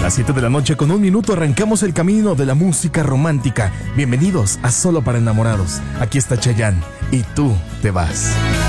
las 7 de la noche con 1 minuto arrancamos el camino de la música romántica. Bienvenidos a Solo para Enamorados. Aquí está Chayanne y tú te vas.